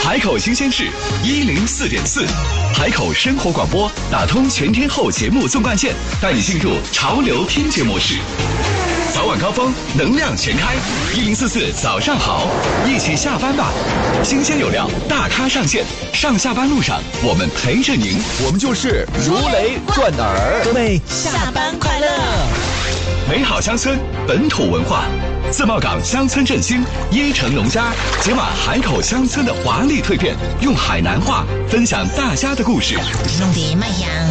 海口新鲜事104.4，海口生活广播打通全天候节目纵贯线，带你进入潮流听觉模式。早晚高峰，能量全开，1044早上好，一起下班吧。新鲜有料，大咖上线，上下班路上我们陪着您， 我们就是如雷贯耳。 各位下班快乐！ 美好乡村，本土文化，自贸港乡村振兴，椰城农家解码海口乡村的华丽蜕变，用海南话分享大家的故事。 弄得麦香。